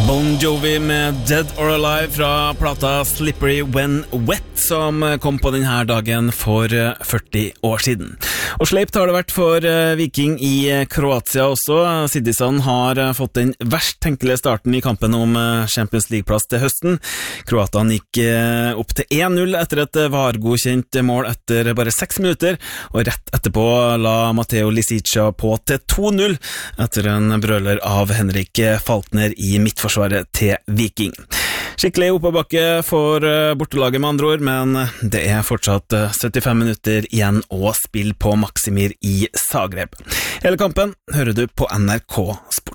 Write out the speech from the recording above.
Bon Jovi med Dead or Alive fra plata Slippery When Wet, som kom på denne dagen for 40 år siden. Og sleipt har det vært for Viking i Kroatia også. Siddisson har fått den verst tenkelige starten i kampen om Champions League-plass til høsten. Kroatene gikk opp til 1-0 etter et VAR-godkjent mål etter bare 6 minutter, og rett etterpå la Matteo Lisica på til 2-0 etter en brøler av Henrik Falkner i midtforsvaret til Viking. Skikkelig oppebakke for bortelaget med andre ord, men det er fortsatt 75 minutter igjen å spille på Maksimir i Zagreb. Hele kampen hører du på NRK Sport.